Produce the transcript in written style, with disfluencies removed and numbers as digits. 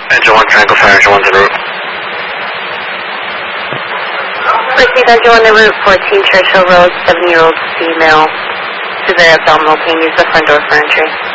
Engine 1 Triangle Fire, Engine 1's en route. Proceed Engine 1 en route, 14 Churchill Road, 70-year-old female, severe abdominal pain, use the front door for entry.